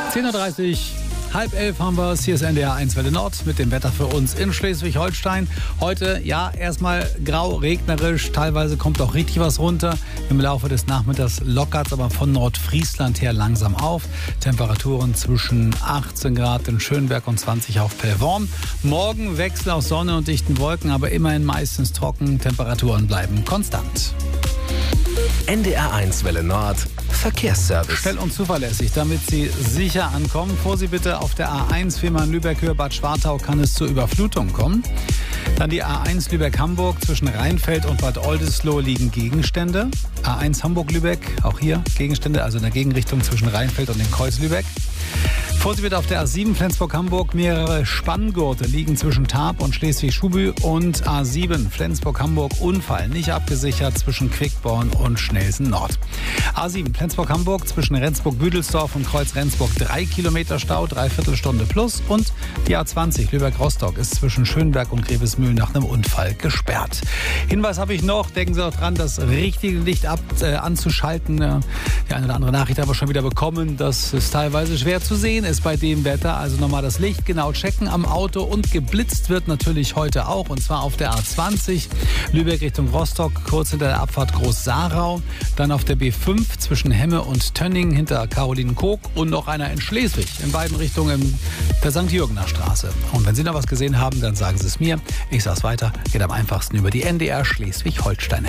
10.30 Uhr, halb 11 haben wir es. Hier ist NDR 1 Welle Nord mit dem Wetter für uns in Schleswig-Holstein. Heute, ja, erstmal grau, regnerisch. Teilweise kommt auch richtig was runter. Im Laufe des Nachmittags lockert es aber von Nordfriesland her langsam auf. Temperaturen zwischen 18 Grad in Schönberg und 20 auf Pellworm. Morgen Wechsel aus Sonne und dichten Wolken, aber immerhin meistens trocken. Temperaturen bleiben konstant. NDR 1 Welle Nord Verkehrsservice. Schnell und zuverlässig, damit Sie sicher ankommen. Vorsicht bitte auf der A1 Fehmarn-Lübeck-Höhe Bad Schwartau kann es zur Überflutung kommen. Dann die A1 Lübeck-Hamburg, zwischen Rheinfeld und Bad Oldesloe liegen Gegenstände. A1 Hamburg-Lübeck, auch hier Gegenstände, also in der Gegenrichtung zwischen Rheinfeld und dem Kreuz Lübeck. Vorsicht bitte auf der A7 Flensburg-Hamburg, mehrere Spanngurte liegen zwischen Tarp und Schleswig-Schuby und A7 Flensburg-Hamburg, Unfall nicht abgesichert zwischen Quickborn und Schnelsen Nord. A7 Flensburg-Hamburg zwischen Rendsburg-Büdelsdorf und Kreuz Rendsburg 3 Kilometer Stau, Dreiviertelstunde plus, und die A20 Lübeck-Rostock ist zwischen Schönberg und Grevesmühlen nach einem Unfall gesperrt. Hinweis habe ich noch, denken Sie auch dran, das richtige Licht anzuschalten. Die eine oder andere Nachricht haben wir schon wieder bekommen, das ist teilweise schwer zu sehen ist bei dem Wetter, also nochmal das Licht genau checken am Auto, und geblitzt wird natürlich heute auch, und zwar auf der A20 Lübeck Richtung Rostock, kurz hinter der Abfahrt Groß-Sarau, dann auf der B5 zwischen Hemme und Tönning hinter Carolinenkoog und noch einer in Schleswig, in beiden Richtungen der St. Jürgener Straße. Und wenn Sie noch was gesehen haben, dann sagen Sie es mir. Ich sage es weiter, geht am einfachsten über die NDR Schleswig-Holstein-App.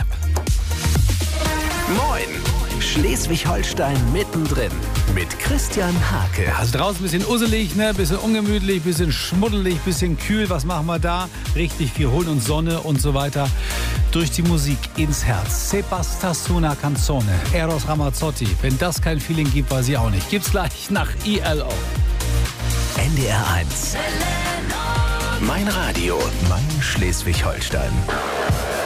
Moin! Schleswig-Holstein mittendrin mit Christian Hake. Also draußen ein bisschen usselig, ne? Bisschen ungemütlich, bisschen schmuddelig, bisschen kühl. Was machen wir da? Richtig, wir holen uns Sonne und so weiter durch die Musik ins Herz. Se basta una canzone, Eros Ramazzotti. Wenn das kein Feeling gibt, weiß ich auch nicht. Gibt's gleich nach ILO. NDR 1. Mein Radio, mein Schleswig-Holstein.